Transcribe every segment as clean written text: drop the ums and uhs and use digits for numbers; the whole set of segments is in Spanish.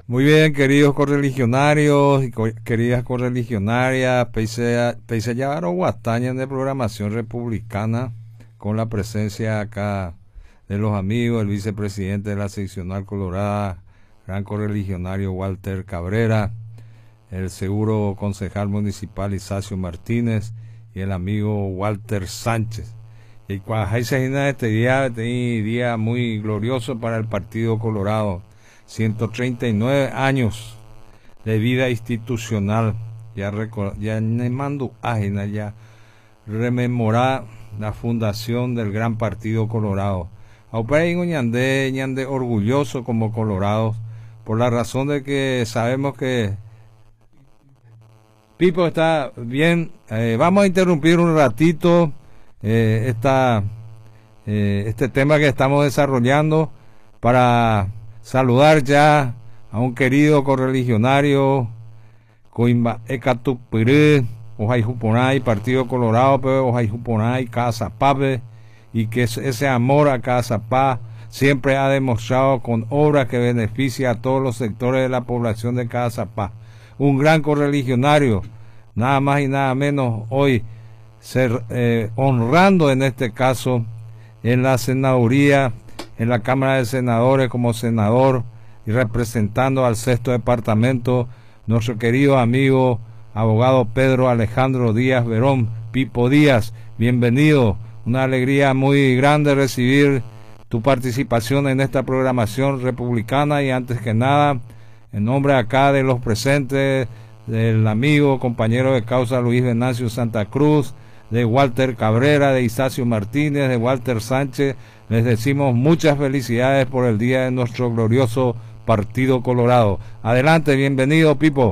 Muy bien, queridos correligionarios y queridas correligionarias, Peise Yavaro Guataña de programación republicana, con la presencia acá de los amigos, el vicepresidente de la seccional colorada, gran correligionario Walter Cabrera, el seguro concejal municipal Isacio Martínez y el amigo Walter Sánchez. Y este día muy glorioso para el Partido Colorado. 139 años de vida institucional, ya Nemando Ágina, ya rememorar la fundación del gran Partido Colorado. Ñande orgulloso como colorados, por la razón de que sabemos que Pipo está bien. Vamos a interrumpir un ratito este tema que estamos desarrollando para saludar ya a un querido correligionario, Coimba Ecatupiré, Ojai Juponay, Partido Colorado, Ojai Juponay, Casa Pape, y que ese amor a Casa Paz siempre ha demostrado con obras que beneficia a todos los sectores de la población de Casa Paz. Un gran correligionario, nada más y nada menos hoy honrando en este caso en la senaduría, en la Cámara de Senadores como senador y representando al 6º departamento, nuestro querido amigo abogado Pedro Alejandro Díaz Verón. Pipo Díaz, bienvenido, una alegría muy grande recibir tu participación en esta programación republicana, y antes que nada, en nombre acá de los presentes, del amigo, compañero de causa Luis Venancio Santa Cruz, de Walter Cabrera, de Isacio Martínez, de Walter Sánchez, les decimos muchas felicidades por el día de nuestro glorioso Partido Colorado. Adelante, bienvenido, Pipo.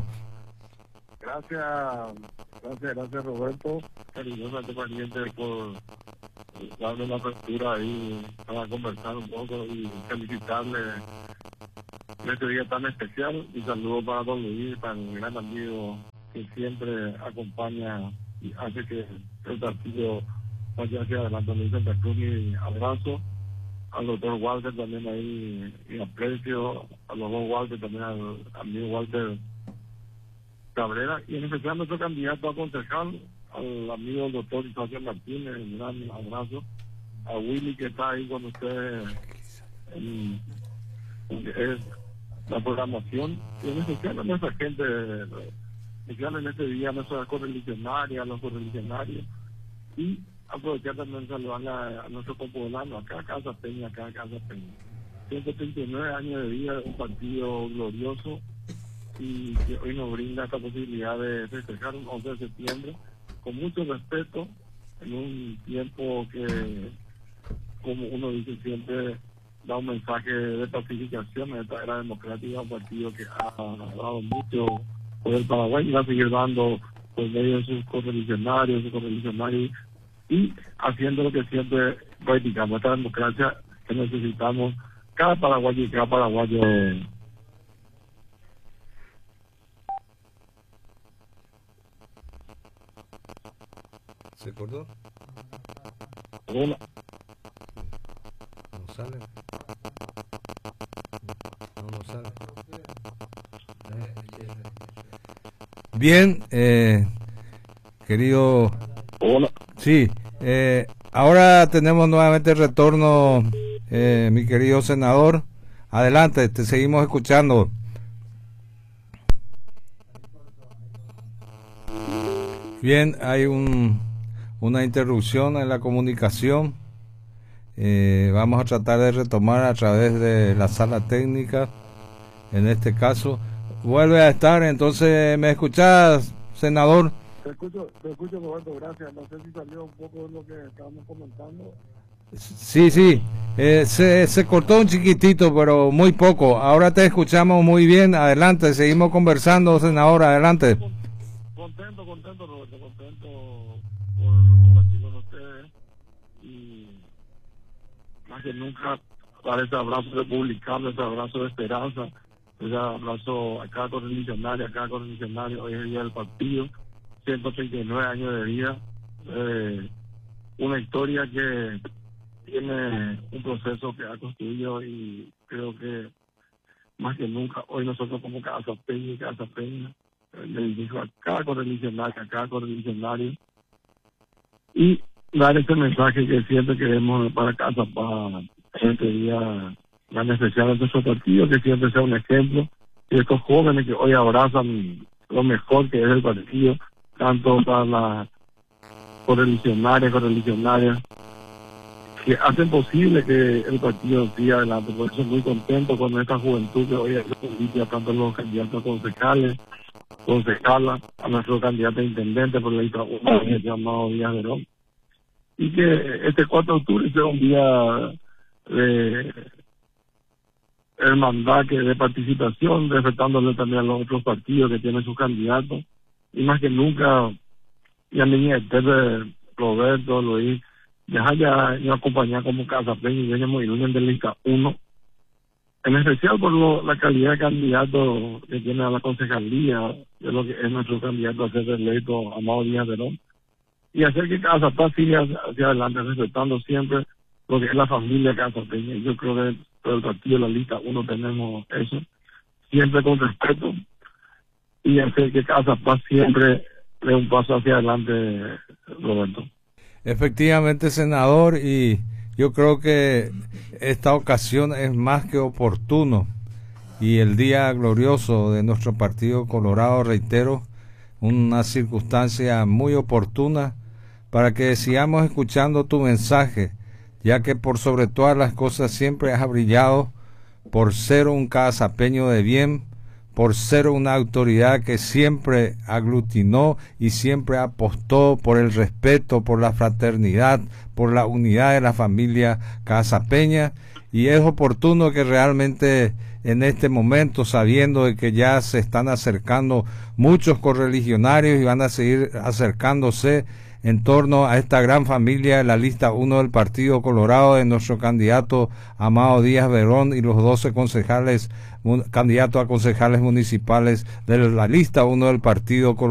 Gracias Roberto, cariñosamente pendiente por darme la apertura ahí para conversar un poco y felicitarle en este día tan especial. Y saludo para don Luis, para el gran amigo que siempre acompaña y hace que el partido vaya hacia adelante. Luis Santa Cruz, y abrazo al doctor Walter también ahí, y aprecio a los dos Walter, también al amigo Walter Cabrera, y en especial a nuestro candidato a concejal, al amigo doctor Isacio Martínez. Un gran abrazo a Willy, que está ahí con usted en es la programación, y en especial a nuestra gente, especial en este día, a nuestras correligionarias, a los correligionarios, y aprovechar también saludar a nuestro compolano, acá Casa Peña. 139 años de vida, un partido glorioso, y que hoy nos brinda esta posibilidad de festejar un 11 de septiembre con mucho respeto, en un tiempo que, como uno dice siempre, da un mensaje de pacificación en esta era democrática, un partido que ha dado mucho por el Paraguay y va a seguir dando por medio de sus correligionarios, y haciendo lo que siempre practicamos, esta democracia que necesitamos cada paraguayo y cada paraguayo. ¿Se acordó? Hola. No sale. No sale. Bien, querido. Hola. Sí, ahora tenemos nuevamente el retorno, mi querido senador. Adelante, te seguimos escuchando. Bien, hay una interrupción en la comunicación. Vamos a tratar de retomar a través de la sala técnica. En este caso, vuelve a estar. Entonces, ¿me escuchás, senador? Te escucho, Roberto, gracias. No sé si salió un poco de lo que estábamos comentando. Sí, se cortó un chiquitito, pero muy poco. Ahora te escuchamos muy bien. Adelante, seguimos conversando, senador, adelante. Contento, Roberto, contento por compartir con ustedes, y más que nunca dar ese abrazo republicano, ese abrazo de esperanza, ese abrazo a cada correligionario, hoy es el día del partido. 139 años de vida, una historia que tiene un proceso que ha construido, y creo que más que nunca, hoy nosotros como Casa Peña, le dirijo a cada correligionario, y dar ese mensaje que siempre queremos para Casa Paz, este día tan especial de nuestro partido, que siempre sea un ejemplo, y estos jóvenes que hoy abrazan lo mejor que es el partido, tanto para las correligionarias, que hacen posible que el partido siga adelante. Por eso muy contento con esta juventud que hoy política, tanto los candidatos a concejalas, a nuestro candidato a intendente por la lista 1, llamado Díaz Verón, y que este 4 de octubre sea un día de hermandad, que de participación, respetándole también a los otros partidos que tienen sus candidatos, y más que nunca, y a mi de Roberto, Luis, ya acompañar como Casa Peña y veníamos de la lista 1, en especial por la calidad de candidato que tiene a la concejalía, de lo que es nuestro candidato a ser electo, Amado Díaz Verón, y hacer que Casa Paz siga hacia adelante, respetando siempre lo que es la familia Casa Peña. Yo creo que todo el partido de la lista 1 tenemos eso, siempre con respeto, y hacer que Casa Paz siempre dé un paso hacia adelante, Roberto. Efectivamente, senador, y yo creo que esta ocasión es más que oportuno, y el día glorioso de nuestro Partido Colorado, reitero, una circunstancia muy oportuna para que sigamos escuchando tu mensaje, ya que por sobre todas las cosas siempre has brillado por ser un casapeño de bien, por ser una autoridad que siempre aglutinó y siempre apostó por el respeto, por la fraternidad, por la unidad de la familia casapeña, y es oportuno que realmente en este momento, sabiendo de que ya se están acercando muchos correligionarios y van a seguir acercándose en torno a esta gran familia de la lista 1 del Partido Colorado, de nuestro candidato Amado Díaz Verón y los 12 concejales, candidatos a concejales municipales de la lista 1 del Partido Colorado.